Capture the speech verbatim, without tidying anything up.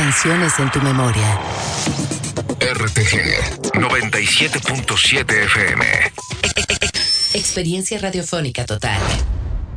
canciones en tu memoria. R T G noventa y siete punto siete F M. Experiencia radiofónica total.